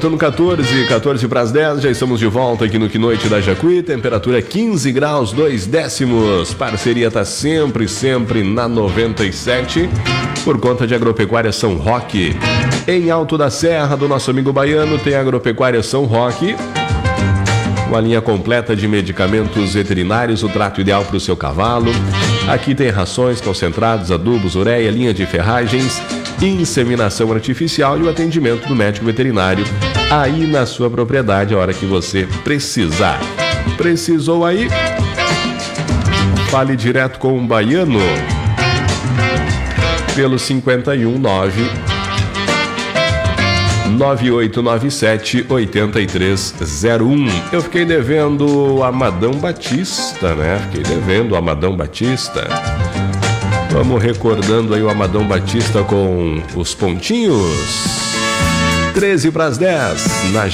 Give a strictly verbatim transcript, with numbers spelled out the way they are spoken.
faltando quatorze, quatorze para as dez, já estamos de volta aqui no Que Noite da Jacuí, temperatura quinze graus, dois décimos, parceria tá sempre, sempre na noventa e sete, por conta de Agropecuária São Roque. Em Alto da Serra, do nosso amigo baiano, tem Agropecuária São Roque, uma linha completa de medicamentos veterinários, o trato ideal para o seu cavalo. Aqui tem rações, concentrados, adubos, ureia, linha de ferragens, inseminação artificial e o atendimento do médico veterinário aí na sua propriedade a hora que você precisar. Precisou aí? Fale direto com o baiano pelo cinquenta e um nove nove oito nove sete oito três zero um. Eu fiquei devendo a Amadão Batista, né? Fiquei devendo a Amadão Batista. Vamos recordando aí o Amadão Batista com os pontinhos. treze para as dez na